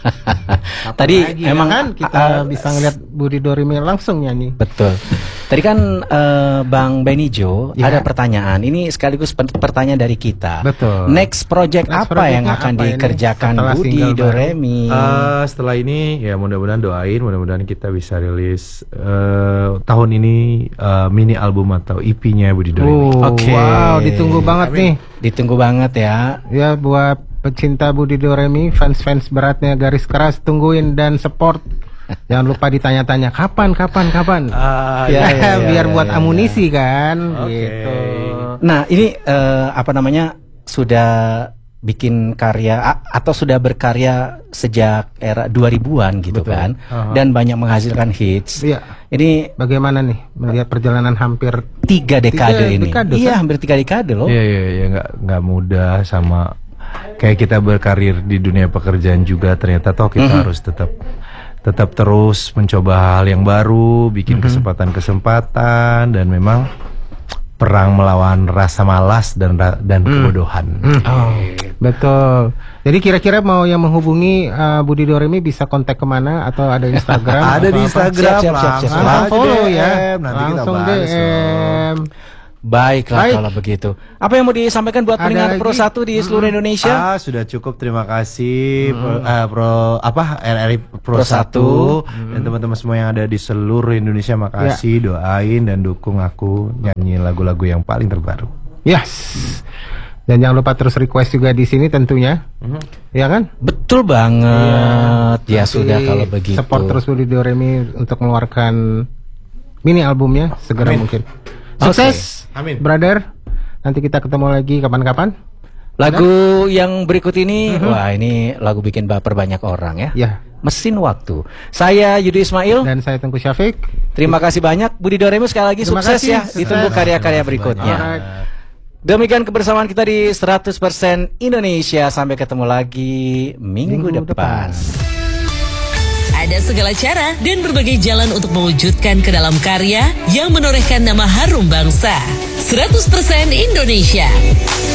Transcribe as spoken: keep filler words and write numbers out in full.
Tadi lagi, emang kan kita uh, bisa ngeliat Budi Doremi langsung nyanyi. Betul. Tadi kan uh, Bang Benijo ya. Ada pertanyaan. Ini sekaligus pertanyaan dari kita. Betul. Next project Next apa yang akan dikerjakan Budi Doremi? Uh, setelah ini ya mudah-mudahan doain, mudah-mudahan kita bisa rilis uh, tahun ini uh, mini album atau E P-nya Budi Doremi. Oh, Oke. Okay. Wow, ditunggu banget Amin. nih. Ditunggu banget ya. Ya buat pecinta Budi Doremi, fans-fans beratnya garis keras, tungguin dan support. Jangan lupa ditanya-tanya kapan, kapan, kapan. Uh, ya, ya, ya, biar ya, buat ya, amunisi ya. kan. Okay. Gitu. Nah ini uh, apa namanya sudah bikin karya atau sudah berkarya sejak era dua ribuan gitu. Betul. Kan, uh-huh. Dan banyak menghasilkan hits. Iya. Ini bagaimana nih melihat perjalanan hampir tiga dekade tiga ini? Dekade, iya, kan? hampir tiga dekade loh. Iya, iya, iya, nggak nggak mudah sama kayak kita berkarir di dunia pekerjaan juga. Ternyata toh kita mm-hmm. harus tetap tetap terus mencoba hal yang baru, bikin mm-hmm. kesempatan-kesempatan, dan memang perang melawan rasa malas dan dan mm. kebodohan. Mm. Oh, betul. Jadi kira-kira mau yang menghubungi uh, Budi Doremi bisa kontak kemana atau ada Instagram? Ada di Instagram, siap, siap, siap, siap. langsung, langsung follow ya, nanti langsung kita D M. Baiklah Baik. kalau begitu. Apa yang mau disampaikan buat pendengar Pro satu di seluruh hmm. Indonesia? Ah, sudah cukup. Terima kasih hmm. Pro, uh, Pro apa R R I Pro, Pro satu hmm. dan teman-teman semua yang ada di seluruh Indonesia. Makasih, ya. Doain dan dukung aku nyanyi lagu-lagu yang paling terbaru. Yes. Dan jangan lupa terus request juga di sini tentunya. Hmm. Ya kan? Betul banget. Ya, ya sudah kalau begitu. Support terus Budi Doremi untuk mengeluarkan mini albumnya segera Amin. mungkin. Sukses, okay. Amin. Brother. Nanti kita ketemu lagi kapan-kapan. Lagu Ada? yang berikut ini, uh-huh. wah ini lagu bikin baper banyak orang ya. Ya. Mesin Waktu. Saya Yudi Ismail dan saya Tengku Syafiq. Terima kasih banyak Budi Doremi, sekali lagi Terima sukses kasih. ya. Sukses. Ditunggu karya-karya berikutnya. Alright. Demikian kebersamaan kita di seratus persen Indonesia. Sampai ketemu lagi minggu, minggu depan. depan. Ada segala cara dan berbagai jalan untuk mewujudkan ke dalam karya yang menorehkan nama harum bangsa. seratus persen Indonesia.